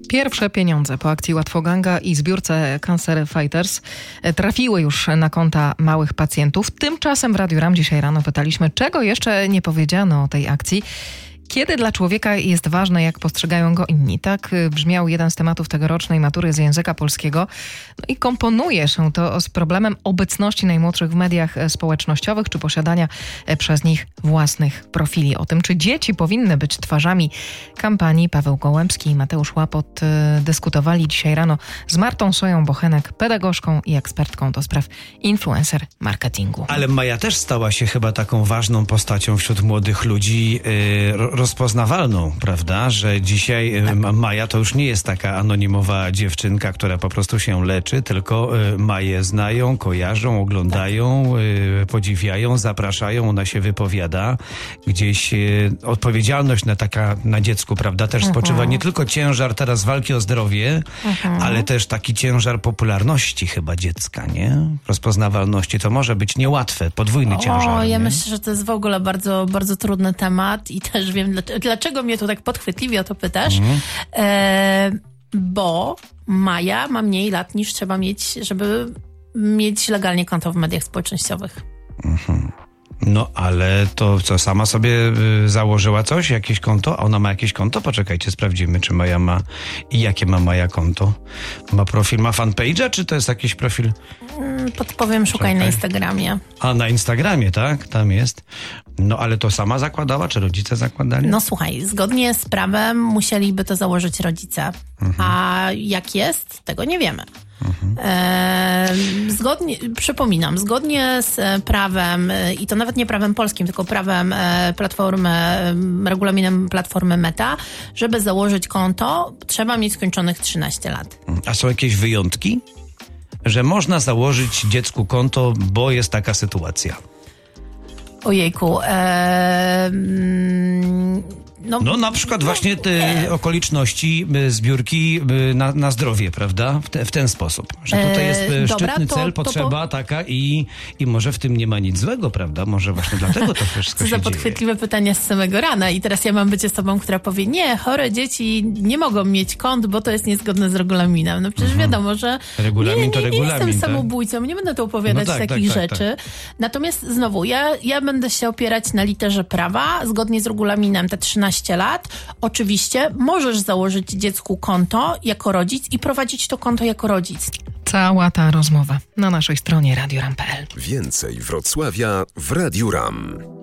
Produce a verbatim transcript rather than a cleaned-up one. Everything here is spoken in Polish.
Pierwsze pieniądze po akcji Łatwoganga i zbiórce Cancer Fighters trafiły już na konta małych pacjentów. Tymczasem w Radiu Ram dzisiaj rano pytaliśmy, czego jeszcze nie powiedziano o tej akcji. Kiedy dla człowieka jest ważne, jak postrzegają go inni? Tak brzmiał jeden z tematów tegorocznej matury z języka polskiego. No i komponuje się to z problemem obecności najmłodszych w mediach społecznościowych, czy posiadania przez nich własnych profili. O tym, czy dzieci powinny być twarzami kampanii, Paweł Gołębski i Mateusz Łapot dyskutowali dzisiaj rano z Martą Soją-Bochenek, pedagogzką i ekspertką do spraw influencer marketingu. Ale Maja też stała się chyba taką ważną postacią wśród młodych ludzi, yy, rozpoznawalną, prawda? Że dzisiaj tak. Maja to już nie jest taka anonimowa dziewczynka, która po prostu się leczy, tylko Maję znają, kojarzą, oglądają, tak. podziwiają, zapraszają, ona się wypowiada. Gdzieś odpowiedzialność na taka na dziecku, prawda? Też uh-huh. spoczywa nie tylko ciężar teraz walki o zdrowie, uh-huh. ale też taki ciężar popularności chyba dziecka, nie? Rozpoznawalności. To może być niełatwe, podwójny o, ciężar. O, ja nie? myślę, że to jest w ogóle bardzo, bardzo trudny temat i też wiem, dlaczego mnie to tak podchwytliwie o to pytasz? Mhm. E, bo Maja ma mniej lat niż trzeba mieć, żeby mieć legalnie konto w mediach społecznościowych. Mhm. No, ale to co, sama sobie y, założyła coś, jakieś konto? A ona ma jakieś konto? Poczekajcie, sprawdzimy, czy Maja ma i jakie ma Maja konto. Ma profil, ma fanpage'a, czy to jest jakiś profil? Mm, podpowiem, szukaj Czekaj. na Instagramie. A, na Instagramie, tak? Tam jest. No, ale to sama zakładała, czy rodzice zakładali? No słuchaj, zgodnie z prawem musieliby to założyć rodzice. Mhm. A jak jest, tego nie wiemy. Mhm. E, zgodnie, przypominam, zgodnie z prawem, i to nawet nie prawem polskim, tylko prawem platformy, regulaminem platformy Meta, żeby założyć konto, trzeba mieć skończonych trzynaście lat. A są jakieś wyjątki? Że można założyć dziecku konto, bo jest taka sytuacja. Ojejku. E, No, no na przykład właśnie te okoliczności zbiórki na, na zdrowie, prawda? W, te, w ten sposób. Że tutaj jest e, szczytny dobra, to, cel, potrzeba to, to... taka i, i może w tym nie ma nic złego, prawda? Może właśnie dlatego to wszystko się dzieje. Co za podchwytliwe pytania z samego rana i teraz ja mam być osobą, która powie, nie, chore dzieci nie mogą mieć kont, bo to jest niezgodne z regulaminem. No przecież mhm. wiadomo, że regulamin nie, to nie, nie regulamin, jestem tak? samobójcą, nie będę tu opowiadać no tak, takich tak, tak, rzeczy. Tak. Natomiast znowu, ja, ja będę się opierać na literze prawa, zgodnie z regulaminem te trzynaście lat. Oczywiście możesz założyć dziecku konto jako rodzic i prowadzić to konto jako rodzic. Cała ta rozmowa na naszej stronie radio ram kropka pe el. Więcej Wrocławia w Radiu Ram.